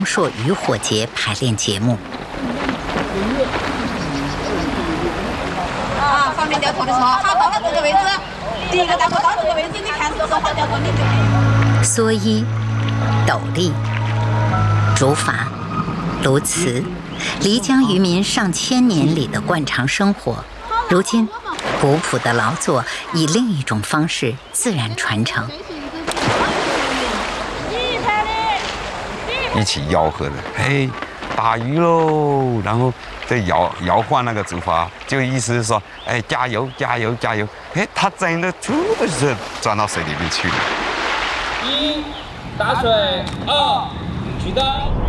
朔渔火节排练节目。 方便掉头的时候，好，到了这个位置，第一个大哥到这个位置，你看是不是好掉头？你就蓑衣、斗笠、竹筏、鸬鹚，漓江渔民上千年里的惯常生活，如今古朴的劳作以另一种方式自然传承。 一起吆喝的，嘿，打鱼喽！然后再摇晃那个竹筏，就意思是说，哎，加油，加油，加油！哎，他真的突的是钻到水里面去了。 1打水，2取刀。